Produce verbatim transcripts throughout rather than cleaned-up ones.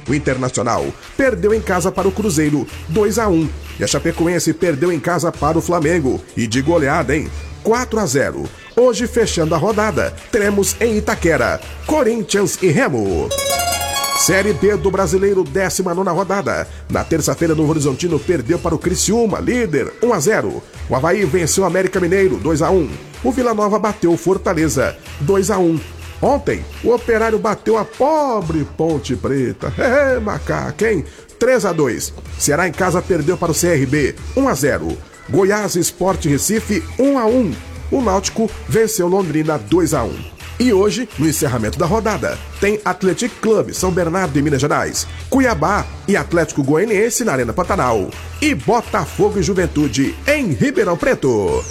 O Internacional perdeu em casa para o Cruzeiro, dois a um. E a Chapecoense perdeu em casa para o Flamengo. E de goleada, hein? quatro a zero. Hoje, fechando a rodada, teremos em Itaquera, Corinthians e Remo. Série B do Brasileiro, décima nona rodada. Na terça-feira, no Horizontino perdeu para o Criciúma, líder, um a zero. O Avaí venceu o América Mineiro, dois a um. O Vila Nova bateu o Fortaleza, dois a um. Ontem, o Operário bateu a pobre Ponte Preta. É, macaca, hein? três a dois. Ceará em casa perdeu para o C R B, um a zero. Goiás Sport Recife, um a um. O Náutico venceu Londrina, dois a um. E hoje, no encerramento da rodada, tem Athletic Club São Bernardo em Minas Gerais, Cuiabá e Atlético Goianiense na Arena Pantanal e Botafogo e Juventude em Ribeirão Preto.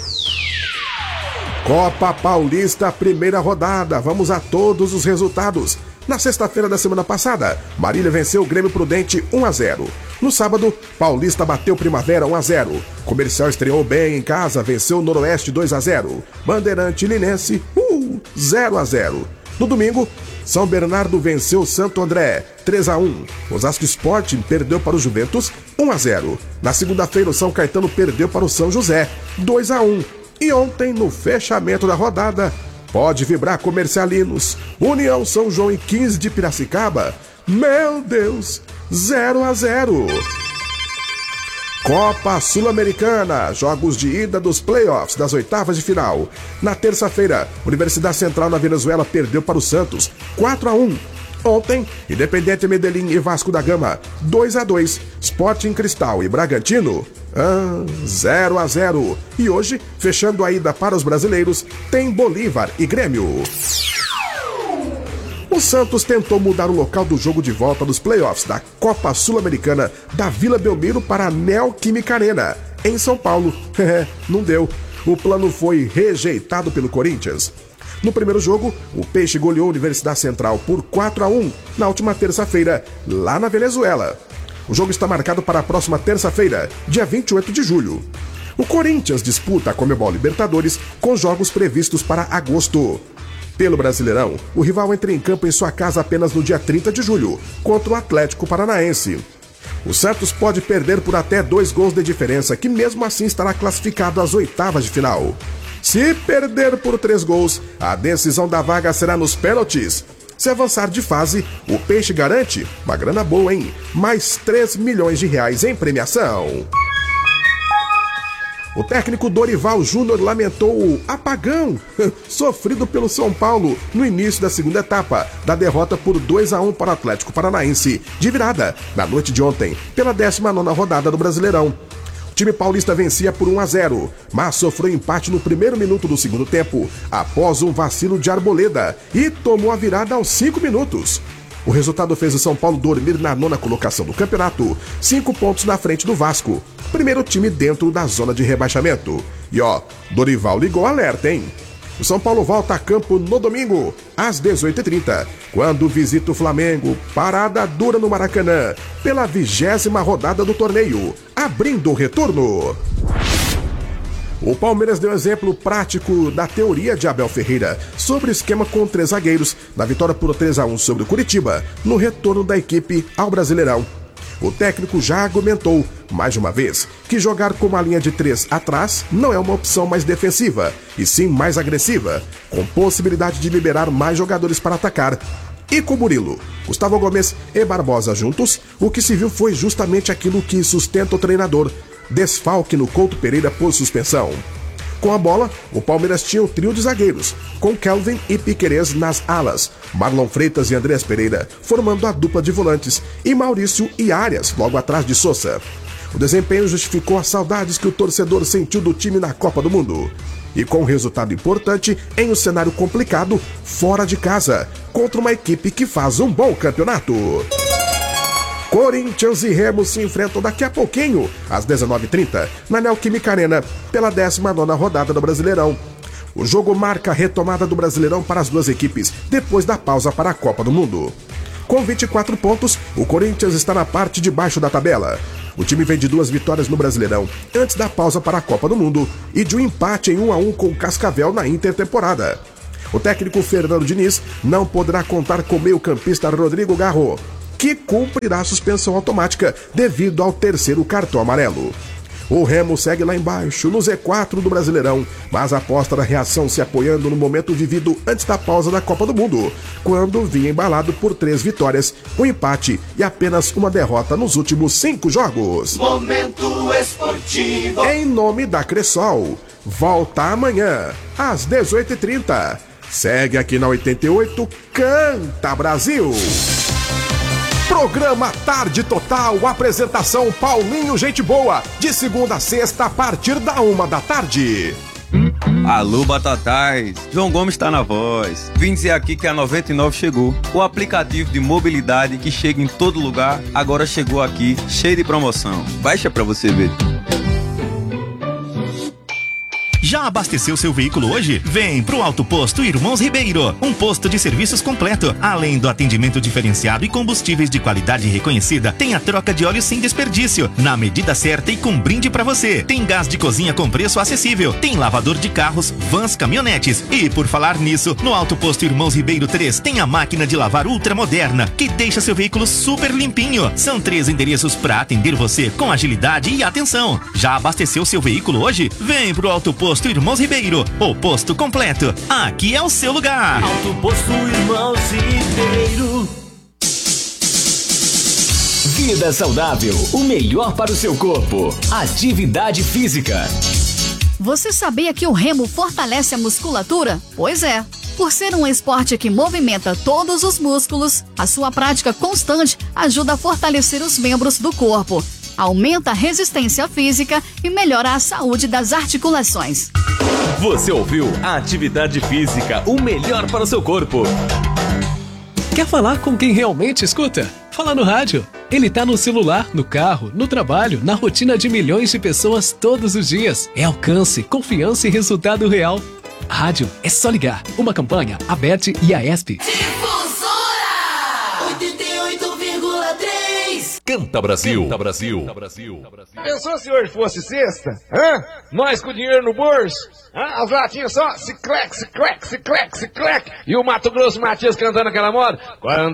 Copa Paulista, primeira rodada. Vamos a todos os resultados. Na sexta-feira da semana passada, Marília venceu o Grêmio Prudente um a zero. No sábado, Paulista bateu Primavera um a zero. Comercial estreou bem em casa, venceu o Noroeste dois a zero. Bandeirante Linense, uh, zero a zero. No domingo, São Bernardo venceu Santo André, três a um. Osasco Sport perdeu para o Juventus, um a zero. Na segunda-feira, o São Caetano perdeu para o São José, dois a um. E ontem, no fechamento da rodada, pode vibrar Comercialinos, União São João e quinze de Piracicaba. Meu Deus, zero a zero. Copa Sul-Americana, jogos de ida dos playoffs das oitavas de final. Na terça-feira, Universidade Central na Venezuela perdeu para o Santos, quatro a um. Ontem, Independiente Medellín e Vasco da Gama, dois a dois. Sporting Cristal e Bragantino, ah, zero a zero. E hoje, fechando a ida para os brasileiros, tem Bolívar e Grêmio. O Santos tentou mudar o local do jogo de volta dos playoffs da Copa Sul-Americana da Vila Belmiro para a Neoquímica Arena, em São Paulo. Não deu. O plano foi rejeitado pelo Corinthians. No primeiro jogo, o Peixe goleou a Universidade Central por quatro a um na última terça-feira, lá na Venezuela. O jogo está marcado para a próxima terça-feira, dia vinte e oito de julho. O Corinthians disputa a Conmebol Libertadores com jogos previstos para agosto. Pelo Brasileirão, o rival entra em campo em sua casa apenas no dia trinta de julho, contra o Atlético Paranaense. O Santos pode perder por até dois gols de diferença, que mesmo assim estará classificado às oitavas de final. Se perder por três gols, a decisão da vaga será nos pênaltis. Se avançar de fase, o Peixe garante uma grana boa, hein? Mais três milhões de reais em premiação. O técnico Dorival Júnior lamentou o apagão sofrido pelo São Paulo no início da segunda etapa da derrota por dois a um para o Atlético Paranaense, de virada, na noite de ontem, pela décima nona rodada do Brasileirão. O time paulista vencia por um a zero, mas sofreu empate no primeiro minuto do segundo tempo, após um vacilo de Arboleda, e tomou a virada aos cinco minutos. O resultado fez o São Paulo dormir na nona colocação do campeonato, cinco pontos na frente do Vasco, primeiro time dentro da zona de rebaixamento. E ó, Dorival ligou alerta, hein? O São Paulo volta a campo no domingo, às dezoito e trinta, quando visita o Flamengo, parada dura no Maracanã, pela vigésima rodada do torneio, abrindo o retorno. O Palmeiras deu exemplo prático da teoria de Abel Ferreira sobre o esquema com três zagueiros, na vitória por três a um sobre o Curitiba, no retorno da equipe ao Brasileirão. O técnico já argumentou, mais de uma vez, que jogar com uma linha de três atrás não é uma opção mais defensiva, e sim mais agressiva, com possibilidade de liberar mais jogadores para atacar. E com Murilo, Gustavo Gomes e Barbosa juntos, o que se viu foi justamente aquilo que sustenta o treinador: desfalque no Couto Pereira por suspensão. Com a bola, o Palmeiras tinha o trio de zagueiros, com Kelvin e Piquerez nas alas, Marlon Freitas e Andrés Pereira formando a dupla de volantes, e Maurício e Arias logo atrás de Sousa. O desempenho justificou as saudades que o torcedor sentiu do time na Copa do Mundo. E com um resultado importante em um cenário complicado, fora de casa, contra uma equipe que faz um bom campeonato. Corinthians e Remo se enfrentam daqui a pouquinho, às dezenove e trinta, na Neoquímica Arena, pela décima nona rodada do Brasileirão. O jogo marca a retomada do Brasileirão para as duas equipes, depois da pausa para a Copa do Mundo. Com vinte e quatro pontos, o Corinthians está na parte de baixo da tabela. O time vem de duas vitórias no Brasileirão, antes da pausa para a Copa do Mundo, e de um empate em um a um com o Cascavel na intertemporada. O técnico Fernando Diniz não poderá contar com o meio-campista Rodrigo Garro. que cumprirá suspensão automática devido ao terceiro cartão amarelo. O Remo segue lá embaixo, no Z quatro do Brasileirão, mas aposta na reação se apoiando no momento vivido antes da pausa da Copa do Mundo, quando vinha embalado por três vitórias, um empate e apenas uma derrota nos últimos cinco jogos. Momento Esportivo. Em nome da Cressol, volta amanhã, às dezoito e trinta. Segue aqui na oitenta e oito, Canta Brasil. Programa Tarde Total, apresentação Paulinho Gente Boa, de segunda a sexta a partir da uma da tarde. Alô, Batatais, João Gomes tá na voz. Vim dizer aqui que a noventa e nove chegou. O aplicativo de mobilidade que chega em todo lugar, agora chegou aqui, cheio de promoção. Baixa pra você ver. Já abasteceu seu veículo hoje? Vem pro Auto Posto Irmãos Ribeiro, um posto de serviços completo. Além do atendimento diferenciado e combustíveis de qualidade reconhecida, tem a troca de óleo sem desperdício, na medida certa e com brinde pra você. Tem gás de cozinha com preço acessível, tem lavador de carros, vans, caminhonetes. E por falar nisso, no Auto Posto Irmãos Ribeiro três tem a máquina de lavar ultramoderna, que deixa seu veículo super limpinho. São três endereços pra atender você com agilidade e atenção. Já abasteceu seu veículo hoje? Vem pro Auto Posto Irmãos Ribeiro, o posto completo. Aqui é o seu lugar. Auto Posto Irmãos Ribeiro. Vida saudável, o melhor para o seu corpo. Atividade física. Você sabia que o remo fortalece a musculatura? Pois é. Por ser um esporte que movimenta todos os músculos, a sua prática constante ajuda a fortalecer os membros do corpo. Aumenta a resistência física e melhora a saúde das articulações. Você ouviu a Atividade Física, o melhor para o seu corpo. Quer falar com quem realmente escuta? Fala no rádio. Ele tá no celular, no carro, no trabalho, na rotina de milhões de pessoas todos os dias. É alcance, confiança e resultado real. Rádio é só ligar. Uma campanha, a B E T e a E S P. Canta Brasil. Canta Brasil. Pensou se hoje fosse sexta? Hã? Nós com dinheiro no bolso? Hã? As latinhas só se clec, se clec, se clec, se clec. E o Mato Grosso Matias cantando aquela moda.